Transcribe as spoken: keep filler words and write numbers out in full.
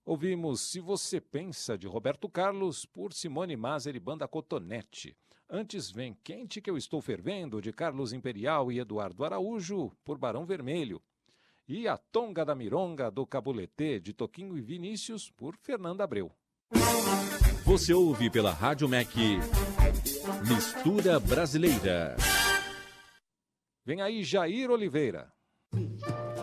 Ouvimos Se Você Pensa, de Roberto Carlos, por Simone Maser e Banda Cotonete. Antes vem Quente Que Eu Estou Fervendo, de Carlos Imperial e Eduardo Araújo, por Barão Vermelho. E A Tonga da Mironga, do Cabuletê, de Toquinho e Vinícius, por Fernanda Abreu. Você ouve pela Rádio M E C Mistura Brasileira. Vem aí Jair Oliveira.